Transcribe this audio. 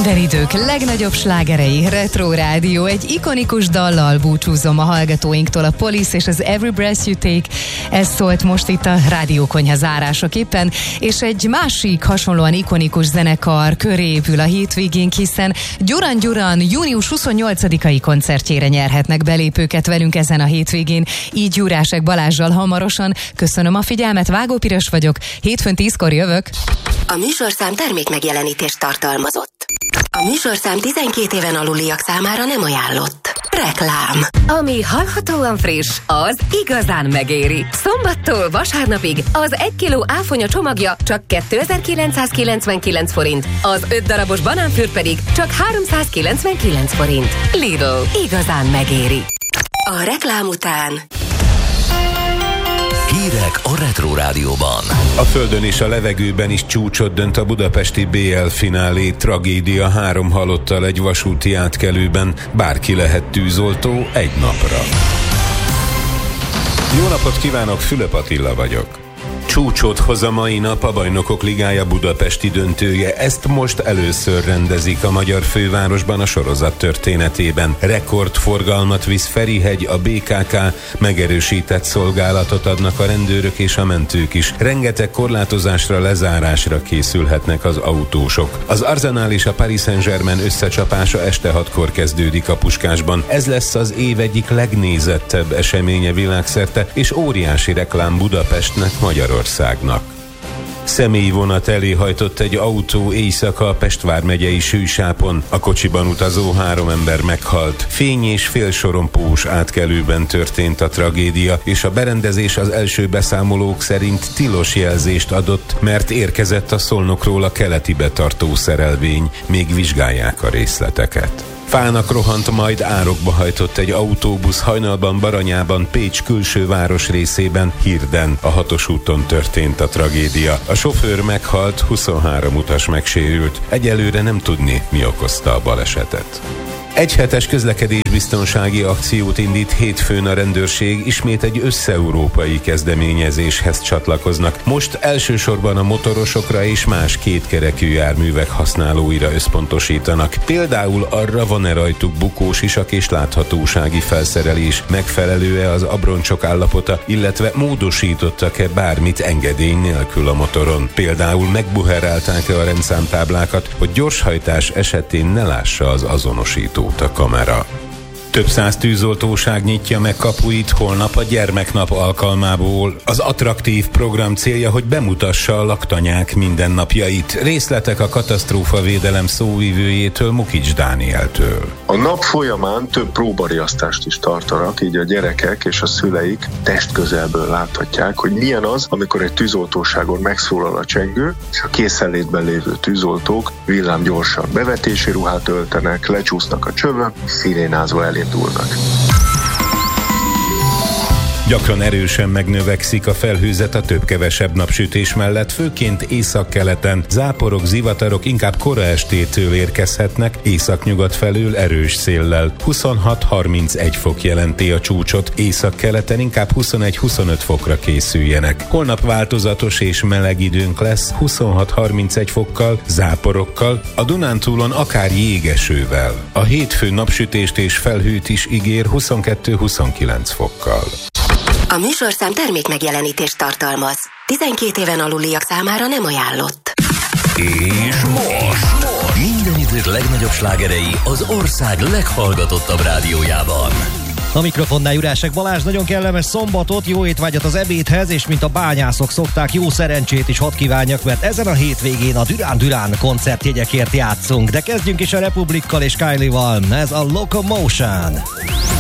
Minden idők legnagyobb slágerei, Retro Rádió. Egy ikonikus dallal búcsúzom a hallgatóinktól, a Police és az Every Breath You Take. Ez szólt most itt a rádiókonyha zárásaképpen, és egy másik hasonlóan ikonikus zenekar köré épül a hétvégénk, hiszen Duran Duran június 28-ai koncertjére nyerhetnek belépőket velünk ezen a hétvégén, így Jurásek Balázssal hamarosan. Köszönöm a figyelmet, Vágó Piros vagyok, hétfőn 10-kor jövök. A műsorszám termékmegjelenítést tartalmazott. A műsorszám 12 éven aluliak számára nem ajánlott. Reklám. Ami hallhatóan friss, az igazán megéri. Szombattól vasárnapig az 1 kiló áfonya csomagja csak 2999 forint, az 5 darabos banánfürt pedig csak 399 forint. Lidl, igazán megéri. A reklám után hírek a Retro Rádióban. A földön és a levegőben is csúcsot dönt a budapesti BL finálé. Tragédia, 3 halottal egy vasúti átkelőben. Bárki lehet tűzoltó egy napra. Jó napot kívánok, Fülöp Attila vagyok. Csúcsot hoz a mai nap a Bajnokok Ligája budapesti döntője. Ezt most először rendezik a magyar fővárosban a sorozat történetében. Rekordforgalmat visz Ferihegy, a BKK, megerősített szolgálatot adnak a rendőrök és a mentők is. Rengeteg korlátozásra, lezárásra készülhetnek az autósok. Az Arsenal és a Paris Saint-Germain összecsapása este 6-kor kezdődik a Puskásban. Ez lesz az év egyik legnézettebb eseménye világszerte, és óriási reklám Budapestnek, Magyarországnak. Személyvonat elé hajtott egy autó éjszaka a Pest vármegyei Sűsápon. A kocsiban utazó 3 ember meghalt. Fény- és félsorompós átkelőben történt a tragédia, és a berendezés az első beszámolók szerint tilos jelzést adott, mert érkezett a Szolnokról a keletibe tartó szerelvény. Még vizsgálják a részleteket. Fának rohant, majd árokba hajtott egy autóbusz hajnalban Baranyában, Pécs külső városrészében, Hirden. A 6-os úton történt a tragédia. A sofőr meghalt, 23 utas megsérült. Egyelőre nem tudni, mi okozta a balesetet. Egyhetes közlekedésbiztonsági akciót indít hétfőn a rendőrség, ismét egy összeurópai kezdeményezéshez csatlakoznak. Most elsősorban a motorosokra és más kétkerekű járművek használóira összpontosítanak. Például arra, van-e rajtuk bukósisak és láthatósági felszerelés, megfelelő-e az abroncsok állapota, illetve módosítottak-e bármit engedély nélkül a motoron. Például megbuherálták-e a rendszámtáblákat, hogy gyorshajtás esetén ne lássa az azonosító a kamera. Több 100 tűzoltóság nyitja meg kapuit holnap a gyermeknap alkalmából. Az attraktív program célja, hogy bemutassa a laktanyák mindennapjait. Részletek a katasztrófavédelem szóvivőjétől, Mukics Dánieltől. A nap folyamán több próbariasztást is tartanak, így a gyerekek és a szüleik testközelből láthatják, hogy milyen az, amikor egy tűzoltóságon megszólal a csengő, és a készenlétben lévő tűzoltók villámgyorsan bevetési ruhát öltenek, lecsúsznak a csövön, szirénázva elindulnak. Gyakran erősen megnövekszik a felhőzet a több-kevesebb napsütés mellett, főként északkeleten. Záporok, zivatarok inkább kora estétől érkezhetnek, északnyugat felől erős széllel. 26-31 fok jelenti a csúcsot, északkeleten inkább 21-25 fokra készüljenek. Holnap változatos és meleg időnk lesz, 26-31 fokkal, záporokkal, a Dunántúlon akár jégesővel. A hétfő napsütést és felhőt is ígér 22-29 fokkal. a műsorszám termékmegjelenítést tartalmaz. 12 éven aluliak számára nem ajánlott. És most minden idők legnagyobb slágerei az ország leghallgatottabb rádiójában. A mikrofonnál Jurásek Balázs, nagyon kellemes szombatot, jó étvágyat az ebédhez, és mint a bányászok szokták, jó szerencsét is hadd kívánjak, mert ezen a hétvégén a Duran Duran koncertjegyekért játszunk. De kezdjünk is a Republikkal és Kylie-val, ez a Locomotion.